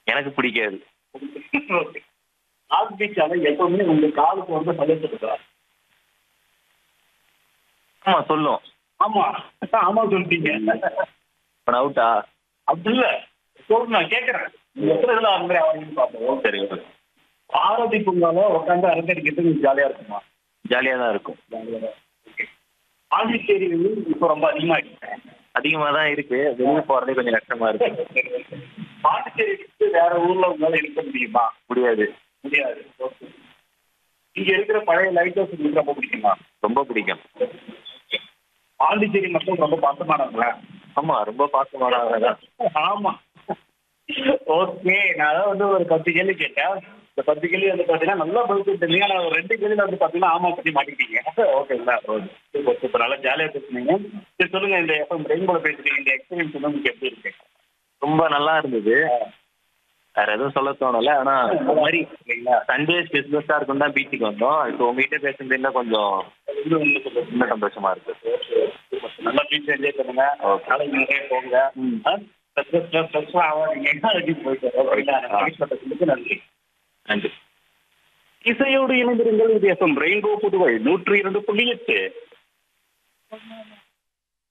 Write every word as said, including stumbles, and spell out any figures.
எனக்கு பிடிக்காது. Okay. Heart beat அலை எப்பவுமே உங்க காலுக்கு வந்து சந்தோஷப்படுதா? ஆமா சொல்லும். ஆமா. ஆமா சொல்லிட்டீங்க. இப்ப நான் அவுட்டா? அப்படி இல்ல. சொல்லு நான் கேட்கறேன். நீங்க எத்தனை இதுல அந்த மாதிரி ஆவீங்கன்னு பார்ப்போம். சரி ஓகே. பாரதி பூங்கால உட்காந்து அரட்டடிக்கிறது உங்களுக்கு ஜாலியா இருக்குமா? ஜாலியா தான் இருக்கும். ஜாலியா தான். ஓகே. பாண்டிச்சேரி வந்து இப்போ ரொம்ப அதிகமாகிடுச்சு. அதிகமா தான் இருக்கு. வெளிய போறதே கொஞ்சம் கஷ்டமா இருக்கு. பாண்டிச்சேரி விட்டு வேற ஊர்ல உங்களால இருக்க முடியுமா? முடியாது. முடியாது. ஓகே. இங்க இருக்கிற பழைய லைட் ஹவுஸ் உங்களுக்கு ரொம்ப பிடிக்குமா? ரொம்ப பிடிக்கும். பாண்டிச்சேரி மக்கள் ரொம்ப பாசமானவங்களா? ஆமா ரொம்ப பாசமானவங்க தான். ஆமா. ஓகே. நான் அதான் வந்து ஒரு பத்து கேள்வி கேட்டேன். இந்த பத்து கேள்வி வந்து பார்த்தீங்கன்னா நல்லா பதில் சொல்லிட்டீங்க. ஆனா ஒரு ரெண்டு கேள்வியில வந்து பார்த்தீங்கன்னா ஆமா பத்தி மாட்டிக்கிட்டீங்க. ஓகேங்களா? ஓகே. Super super. நல்லா ஜாலியா பேசுனீங்க. சரி சொல்லுங்க இந்த எஃப்எம் ரெயின்போல பேசுறீங்க. இந்த எக்ஸ்பீரியன்ஸ் வந்து உங்களுக்கு எப்படி இருக்கு? ரொம்ப நல்லா இருந்தது. வேற எதுவும் சொல்ல தோணல. ஆனா இந்த மாதிரி இல்லைங்களா? சண்டே ஸ்பெஷலிஸ்டா இருக்கும் தான் பீச்சுக்கு வந்தோம். இப்போ உங்ககிட்ட பேசுறது இன்னும் கொஞ்சம் இன்னும் உங்களுக்கு சொல்லுங்க. இன்னும் சந்தோஷமா இருக்கு. நல்லா பீச் என்ஜாய் பண்ணுங்க. ஓகே. நாளைக்கு நிறைய போங்க. ம். ஸ்ட்ரெஸ்லாம் ஆகாதீங்க. நாளைக்கு போயிட்டு வரோம். ஓகேங்களா? ஆ. பேஸ் பண்ணதுக்கு நன்றி. நன்றி. இசையோடு இணைந்திருங்கள். இது எஃப்எம் ரெயின்போ புதுவை நூற்றி இரண்டு புள்ளி எட்டு.